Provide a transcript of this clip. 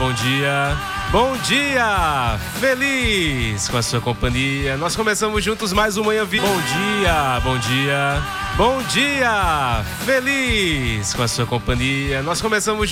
bom dia. Bom dia, feliz com a sua companhia. Nós começamos juntos mais um Manhã Vida. Bom dia, bom dia. Bom dia, feliz com a sua companhia. Nós começamos